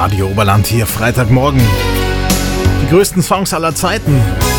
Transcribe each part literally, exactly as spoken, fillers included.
Radio Oberland hier Freitagmorgen. Die größten Songs aller Zeiten.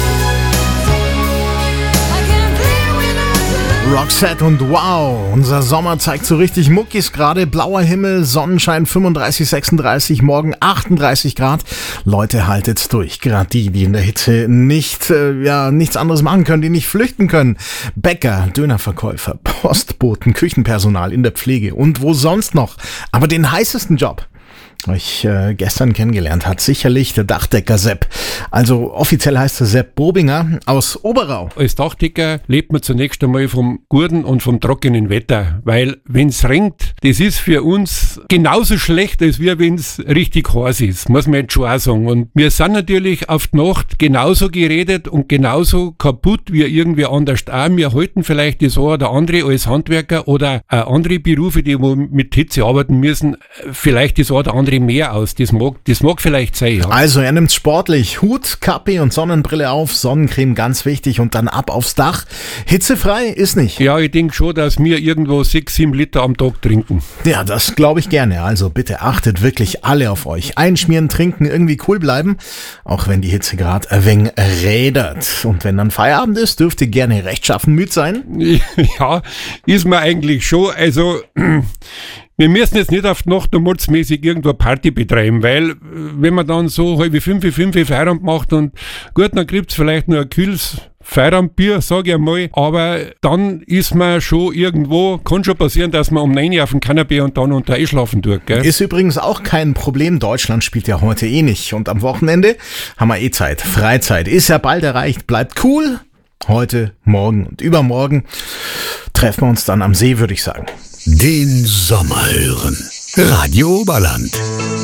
Roxette und Wow. Unser Sommer zeigt so richtig Muckis gerade. Blauer Himmel, Sonnenschein fünfunddreißig, sechsunddreißig, morgen achtunddreißig Grad. Leute, haltet's durch. Gerade die, die in der Hitze nicht, äh, ja, nichts anderes machen können, die nicht flüchten können. Bäcker, Dönerverkäufer, Postboten, Küchenpersonal in der Pflege und wo sonst noch. Aber den heißesten Job, ich äh, gestern kennengelernt hat, sicherlich der Dachdecker Sepp. Also offiziell heißt er Sepp Bobinger aus Oberau. Als Dachdecker lebt man zunächst einmal vom guten und vom trockenen Wetter, weil wenn es regnet, das ist für uns genauso schlecht, als wenn es richtig heiß ist, muss man jetzt schon auch sagen. Und wir sind natürlich auf die Nacht genauso geredet und genauso kaputt wie irgendwie anders auch. Wir halten vielleicht das eine oder andere als Handwerker oder äh, andere Berufe, die wo mit Hitze arbeiten müssen, vielleicht das eine oder andere mehr aus. Das mag, das mag vielleicht sein. Ja. Also er nimmt's sportlich. Hut, Kappe und Sonnenbrille auf, Sonnencreme ganz wichtig und dann ab aufs Dach. Hitzefrei ist nicht. Ja, ich denke schon, dass wir irgendwo sechs, sieben Liter am Tag trinken. Ja, das glaube ich gerne. Also bitte achtet wirklich alle auf euch. Einschmieren, trinken, irgendwie cool bleiben. Auch wenn die Hitze gerade ein wenig rädert. Und wenn dann Feierabend ist, dürft ihr gerne rechtschaffen müde sein. Ja, ist man eigentlich schon. Also wir müssen jetzt nicht auf die Nacht normalsmäßig irgendwo Party betreiben, weil wenn man dann so halb fünf, fünf Feierabend macht und gut, dann gibt's vielleicht noch ein kühles Feierabendbier, sage ich einmal, aber dann ist man schon irgendwo, kann schon passieren, dass man um neun Uhr auf dem Kanapee und dann unter einschlafen tut, gell? Ist übrigens auch kein Problem, Deutschland spielt ja heute eh nicht und am Wochenende haben wir eh Zeit, Freizeit, ist ja bald erreicht, bleibt cool, heute, morgen und übermorgen treffen wir uns dann am See, würde ich sagen. Den Sommer hören. Radio Oberland.